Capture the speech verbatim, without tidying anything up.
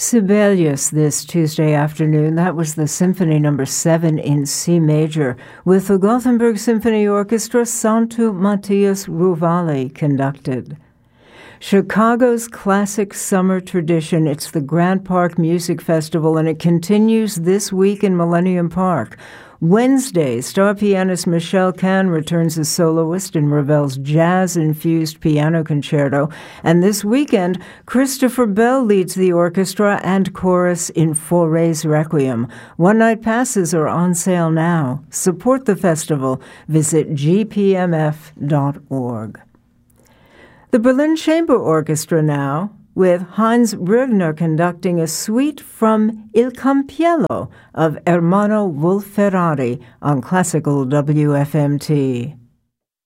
Sibelius this Tuesday afternoon. That was the Symphony Number seven in C major, with the Gothenburg Symphony Orchestra. Santu Matthias Ruvali conducted. Chicago's classic summer tradition. It's the Grant Park Music Festival, and it continues this week in Millennium Park. Wednesday, star pianist Michelle Kahn returns as soloist in Ravel's jazz-infused piano concerto. And this weekend, Christopher Bell leads the orchestra and chorus in Fauré's Requiem. One-night passes are on sale now. Support the festival. Visit g p m f dot org. The Berlin Chamber Orchestra now, with Heinz Brugner conducting a suite from Il Campiello of Ermanno Wolf-Ferrari on Classical W F M T.